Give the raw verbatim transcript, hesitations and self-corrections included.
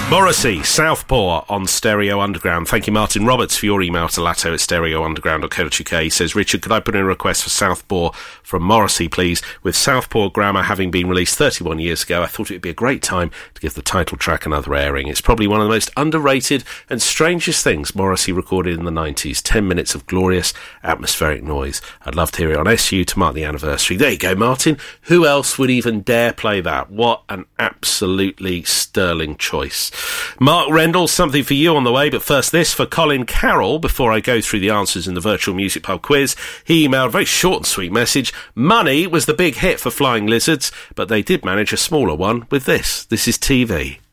Morrissey, Southpaw on Stereo Underground. Thank you, Martin Roberts, for your email to latto at stereo underground dot co dot uk. He says, Richard, could I put in a request for Southpaw from Morrissey, please? With Southpaw Grammar having been released thirty-one years ago, I thought it would be a great time to give the title track another airing. It's probably one of the most underrated and strangest things Morrissey recorded in the nineties. Ten minutes of glorious atmospheric noise. I'd love to hear it on S U to mark the anniversary. There you go, Martin. Who else would even dare play that? What an absolutely sterling choice. Mark Rendell, something for you on the way, but first this for Colin Carroll. Before I go through the answers in the virtual music pub quiz, he emailed a very short and sweet message. Money was the big hit for Flying Lizards, but they did manage a smaller one with this. This is T V.